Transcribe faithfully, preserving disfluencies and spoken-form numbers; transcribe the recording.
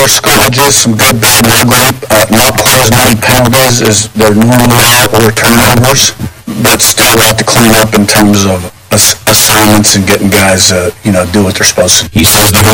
four scrimmages, some good, bad, and ugly, uh, not quite as many penalties as there normally are or turnovers, but still a lot to clean up in terms of ass- assignments and getting guys, uh, you know, do what they're supposed to. He says the